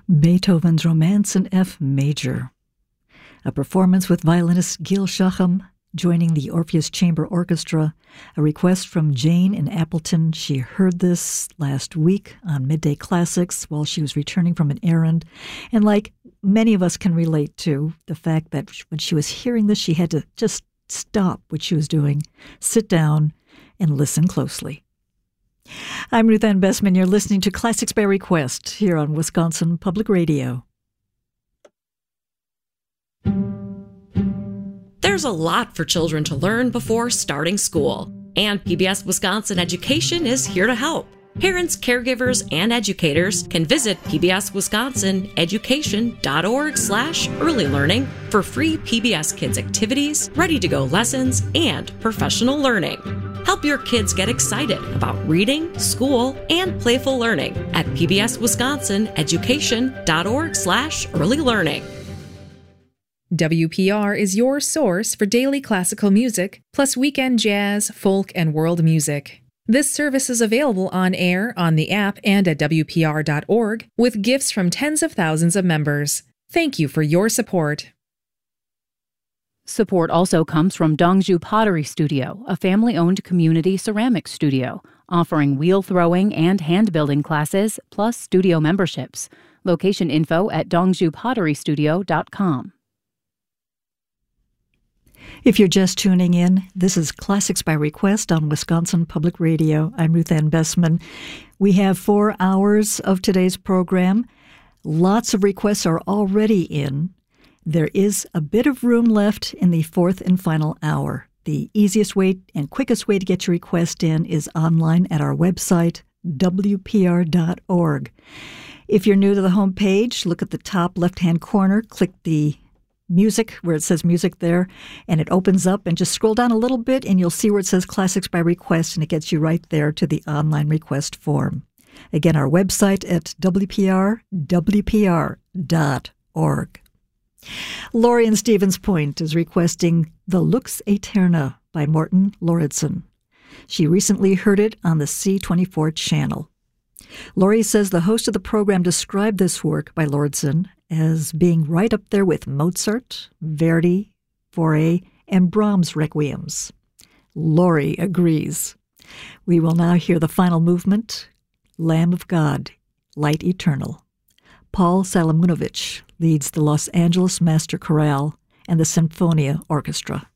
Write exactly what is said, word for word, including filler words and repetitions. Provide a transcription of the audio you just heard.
Beethoven's Romance in F Major. A performance with violinist Gil Shacham joining the Orpheus Chamber Orchestra. A request from Jane in Appleton. She heard this last week on Midday Classics while she was returning from an errand. And like many of us can relate to, the fact that when she was hearing this, she had to just stop what she was doing, sit down, and listen closely. I'm Ruth Ann Bessman. You're listening to Classics by Request here on Wisconsin Public Radio. There's a lot for children to learn before starting school, and P B S Wisconsin Education is here to help. Parents, caregivers, and educators can visit pbswisconsineducation.org slash early learning for free P B S Kids activities, ready-to-go lessons, and professional learning. Help your kids get excited about reading, school, and playful learning at pbswisconsineducation.org slash early learning. W P R is your source for daily classical music, plus weekend jazz, folk, and world music. This service is available on air, on the app, and at W P R dot org, with gifts from tens of thousands of members. Thank you for your support. Support also comes from Dongju Pottery Studio, a family-owned community ceramics studio, offering wheel throwing and hand-building classes, plus studio memberships. Location info at dongju pottery studio dot com. If you're just tuning in, this is Classics by Request on Wisconsin Public Radio. I'm Ruth Ann Bessman. We have four hours of today's program. Lots of requests are already in. There is a bit of room left in the fourth and final hour. The easiest way and quickest way to get your request in is online at our website, W P R dot org. If you're new to the homepage, look at the top left-hand corner, click the music where it says music there, and it opens up, and just scroll down a little bit and you'll see where it says Classics by Request, and it gets you right there to the online request form. Again, our website at W P R, W P R dot org. Lori in Stevens Point is requesting The Lux Aeterna by Morten Lauridsen. She recently heard it on the C twenty-four channel. Lori says the host of the program described this work by Lauridsen as being right up there with Mozart, Verdi, Fauré, and Brahms' requiems. Lori agrees. We will now hear the final movement, Lamb of God, Light Eternal. Paul Salamunovich leads the Los Angeles Master Chorale and the Sinfonia Orchestra.